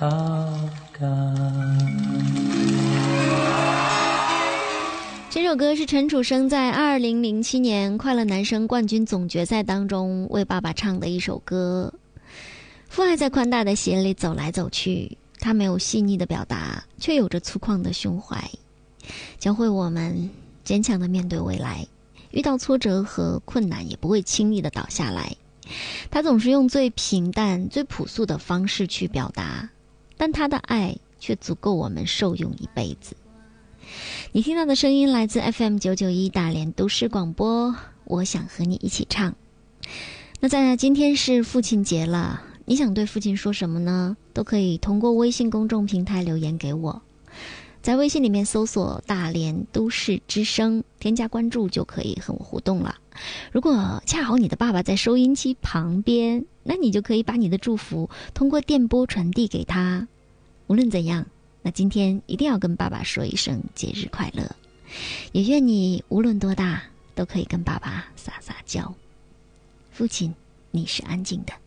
这首歌是陈楚生在2007年快乐男声冠军总决赛当中为爸爸唱的一首歌。父爱在宽大的鞋里走来走去，他没有细腻的表达，却有着粗犷的胸怀，教会我们坚强的面对未来，遇到挫折和困难也不会轻易的倒下来。他总是用最平淡最朴素的方式去表达，但他的爱却足够我们受用一辈子。你听到的声音来自 FM991 大连都市广播，我想和你一起唱。那在今天是父亲节了，你想对父亲说什么呢？都可以通过微信公众平台留言给我，在微信里面搜索大连都市之声，添加关注就可以和我互动了。如果恰好你的爸爸在收音机旁边，那你就可以把你的祝福通过电波传递给他。无论怎样，那今天一定要跟爸爸说一声节日快乐，也愿你无论多大都可以跟爸爸撒撒娇。父亲，你是安静的。